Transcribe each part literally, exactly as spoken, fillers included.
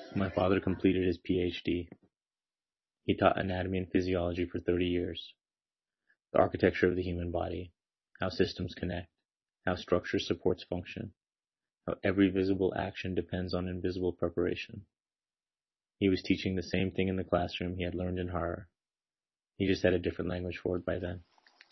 My father completed his P H D. He taught anatomy and physiology for thirty years. The architecture of the human body, how systems connect, how structure supports function, how every visible action depends on invisible preparation. He was teaching the same thing in the classroom he had learned in horror. He just had a different language for it by then.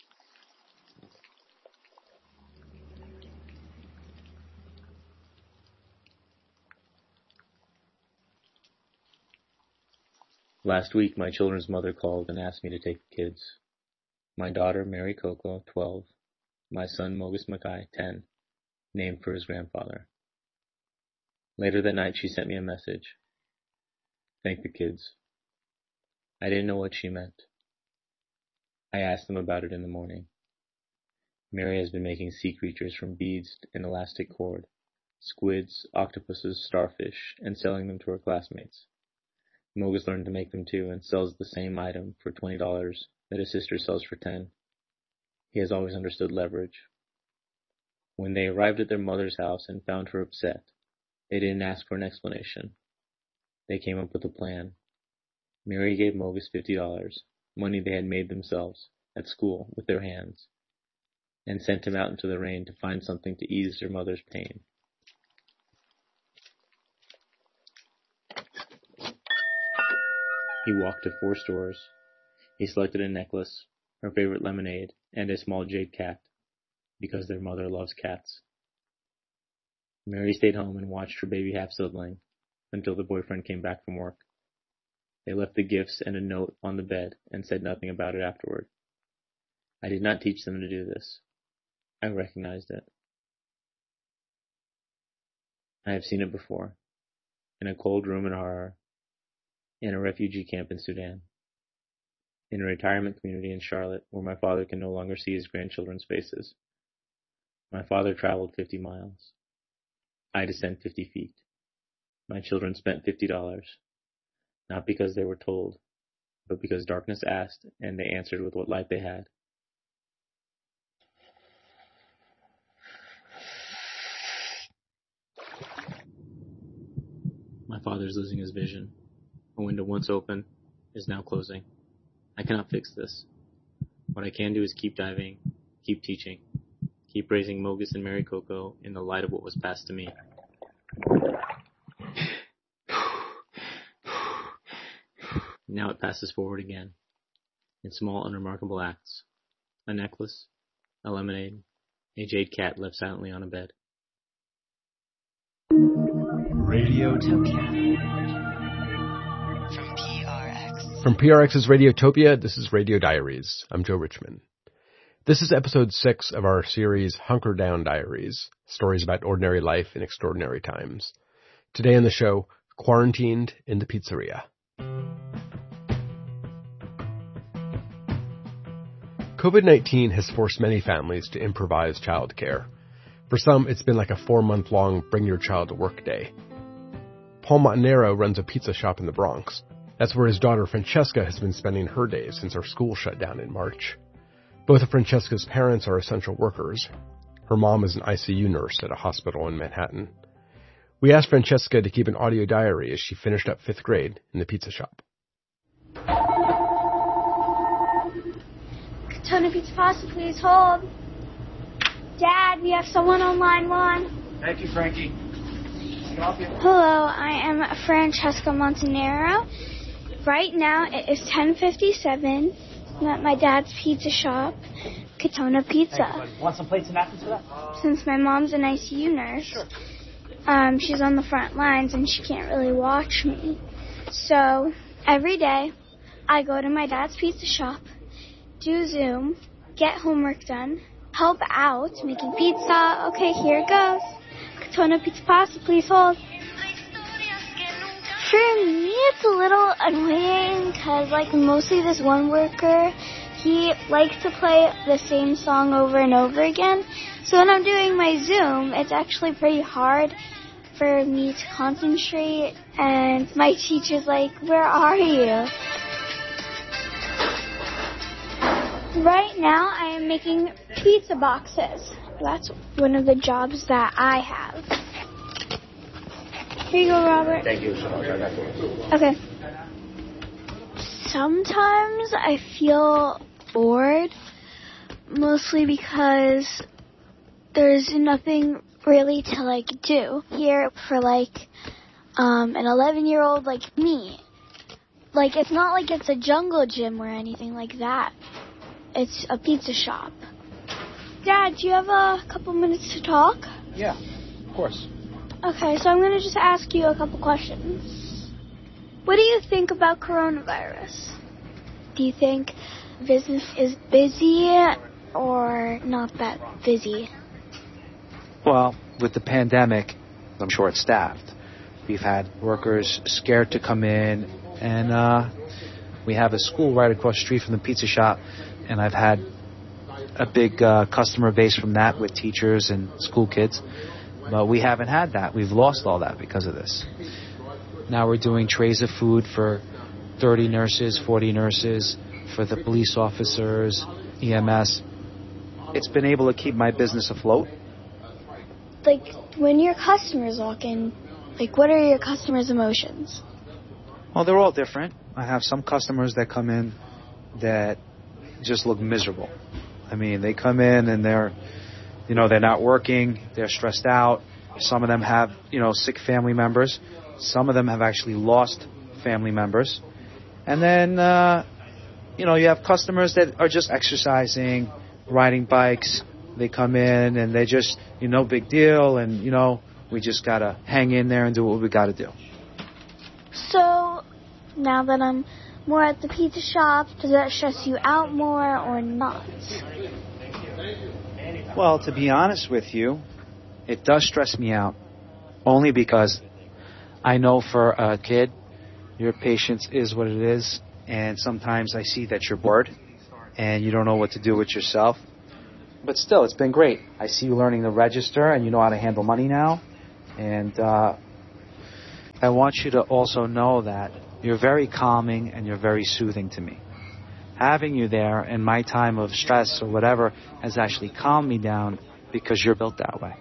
Last week, my children's mother called and asked me to take the kids. My daughter, Mary Coco, twelve. My son, Mogus Mackay, ten, named for his grandfather. Later that night, she sent me a message. Thank the kids. I didn't know what she meant. I asked them about it in the morning. Mary has been making sea creatures from beads and elastic cord, squids, octopuses, starfish, and selling them to her classmates. Mogus learned to make them too and sells the same item for twenty dollars that his sister sells for ten dollars. He has always understood leverage. When they arrived at their mother's house and found her upset, they didn't ask for an explanation. They came up with a plan. Mary gave Mogus fifty dollars, money they had made themselves, at school, with their hands, and sent him out into the rain to find something to ease their mother's pain. He walked to four stores. He selected a necklace, her favorite lemonade, and a small jade cat, because their mother loves cats. Mary stayed home and watched her baby half-sibling until the boyfriend came back from work. They left the gifts and a note on the bed and said nothing about it afterward. I did not teach them to do this. I recognized it. I have seen it before, in a cold room in horror, in a refugee camp in Sudan, in a retirement community in Charlotte where my father can no longer see his grandchildren's faces. My father traveled fifty miles. I descend fifty feet. My children spent fifty dollars, not because they were told, but because darkness asked and they answered with what light they had. My father is losing his vision. A window once open is now closing. I cannot fix this. What I can do is keep diving, keep teaching, keep raising Mogus and Mary Coco in the light of what was passed to me. Now it passes forward again, in small, unremarkable acts. A necklace, a lemonade, a jade cat left silently on a bed. Radiotopia. From P R X. From P R X's Radiotopia, this is Radio Diaries. I'm Joe Richman. This is episode six of our series Hunker Down Diaries, stories about ordinary life in extraordinary times. Today on the show, Quarantined in the Pizzeria. COVID nineteen has forced many families to improvise childcare. For some, it's been like a four-month-long bring-your-child-to-work day. Paul Montanero runs a pizza shop in the Bronx. That's where his daughter Francesca has been spending her days since our school shut down in March. Both of Francesca's parents are essential workers. Her mom is an I C U nurse at a hospital in Manhattan. We asked Francesca to keep an audio diary as she finished up fifth grade in the pizza shop. Katona Pizza Pasta, please hold. Dad, we have someone on line one. Thank you, Frankie. Hello, I am Francesca Montanero. Right now it is ten fifty-seven. I'm at my dad's pizza shop, Katona Pizza. Hey, want some plates and napkins for that? Since my mom's an I C U nurse, Sure. um, she's on the front lines and she can't really watch me. So every day I go to my dad's pizza shop, do Zoom, get homework done, help out making pizza. Okay, here it goes. Katona Pizza Pasta, please hold. For me, it's a little annoying because, like, mostly this one worker, he likes to play the same song over and over again. So when I'm doing my Zoom, it's actually pretty hard for me to concentrate. And my teacher's like, where are you? Right now, I am making pizza boxes. That's one of the jobs that I have. Here you go, Robert. Thank you so much. I got you. Okay. Sometimes I feel bored, mostly because there's nothing really to like do here for like um, an eleven-year-old like me. Like, it's not like it's a jungle gym or anything like that. It's a pizza shop. Dad, do you have a couple minutes to talk? Yeah, of course. Okay, so I'm going to just ask you a couple questions. What do you think about coronavirus? Do you think business is busy or not that busy? Well, with the pandemic, I'm short-staffed. We've had workers scared to come in, and uh, we have a school right across the street from the pizza shop, and I've had a big uh, customer base from that with teachers and school kids. But we haven't had that. We've lost all that because of this. Now we're doing trays of food for thirty nurses, forty nurses, for the police officers, E M S. It's been able to keep my business afloat. Like, when your customers walk in, like, what are your customers' emotions? Well, they're all different. I have some customers that come in that just look miserable. I mean, they come in and they're, you know, they're not working, they're stressed out. Some of them have, you know, sick family members. Some of them have actually lost family members. And then, uh, you know, you have customers that are just exercising, riding bikes. They come in and they just, you know, big deal. And, you know, we just got to hang in there and do what we got to do. So, now that I'm more at the pizza shop, does that stress you out more or not? Well, to be honest with you, it does stress me out. Only because I know for a kid, your patience is what it is. And sometimes I see that you're bored and you don't know what to do with yourself. But still, it's been great. I see you learning to register and you know how to handle money now. And uh, I want you to also know that you're very calming and you're very soothing to me. Having you there in my time of stress or whatever has actually calmed me down because you're built that way.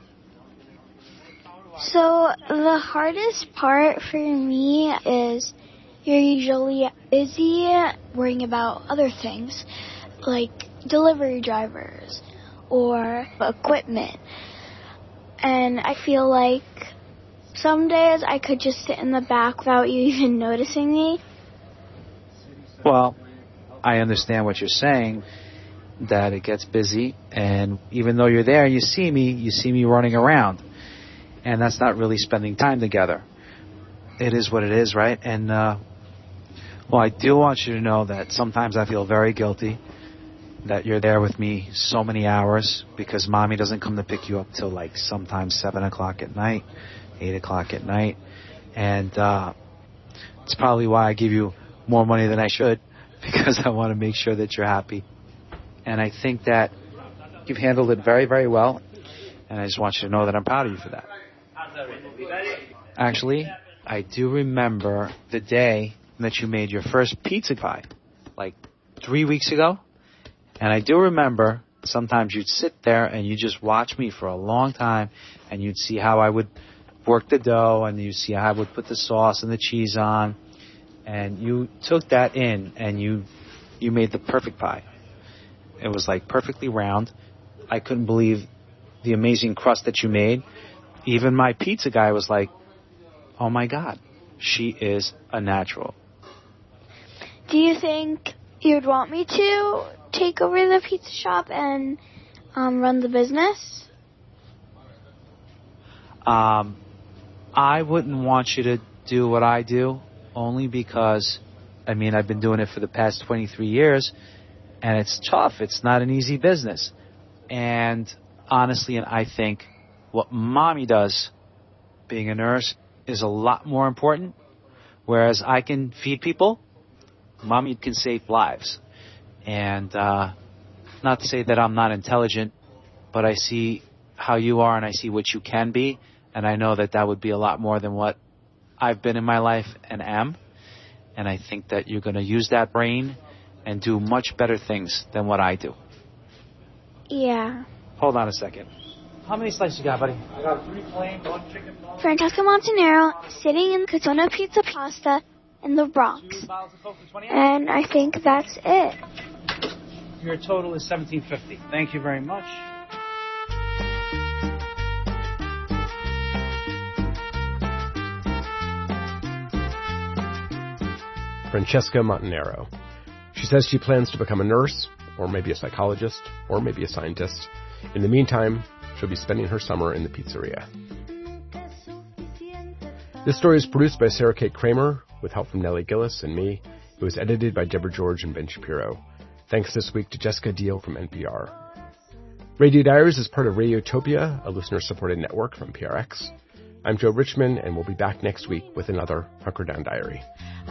So the hardest part for me is you're usually busy worrying about other things, like delivery drivers or equipment. And I feel like some days I could just sit in the back without you even noticing me. Well, I understand what you're saying, that it gets busy, and even though you're there and you see me, you see me running around. And that's not really spending time together. It is what it is, right? And, uh, well, I do want you to know that sometimes I feel very guilty that you're there with me so many hours because mommy doesn't come to pick you up till like sometimes seven o'clock at night, eight o'clock at night. And uh, it's probably why I give you more money than I should, because I want to make sure that you're happy. And I think that you've handled it very, very well. And I just want you to know that I'm proud of you for that. Actually, I do remember the day that you made your first pizza pie, like three weeks ago. And I do remember sometimes you'd sit there and you'd just watch me for a long time and you'd see how I would work the dough and you'd see how I would put the sauce and the cheese on. And you took that in and you you made the perfect pie. It was like perfectly round. I couldn't believe the amazing crust that you made. Even my pizza guy was like, oh my God, she is a natural. Do you think you'd want me to take over the pizza shop and um, run the business? Um, I wouldn't want you to do what I do, only because, I mean, I've been doing it for the past twenty-three years, and it's tough. It's not an easy business. And honestly, and I think what mommy does, being a nurse, is a lot more important. Whereas I can feed people, mommy can save lives. And uh, not to say that I'm not intelligent, but I see how you are and I see what you can be. And I know that that would be a lot more than what I've been in my life and am. And I think that you're going to use that brain and do much better things than what I do. Yeah. Hold on a second. How many slices you got, buddy? I got three plain, one chicken bone. Francesca Montanero, sitting in Catona Pizza Pasta in the Bronx. Two bottles of Coke for twenty-eight. And I think that's it. Your total is seventeen fifty. Thank you very much. Francesca Montanero. She says she plans to become a nurse, or maybe a psychologist, or maybe a scientist. In the meantime, she'll be spending her summer in the pizzeria. This story is produced by Sarah Kate Kramer, with help from Nellie Gillis and me. It was edited by Deborah George and Ben Shapiro. Thanks this week to Jessica Deal from N P R. Radio Diaries is part of Radiotopia, a listener-supported network from P R X. I'm Joe Richmond, and we'll be back next week with another Hunker Down Diary.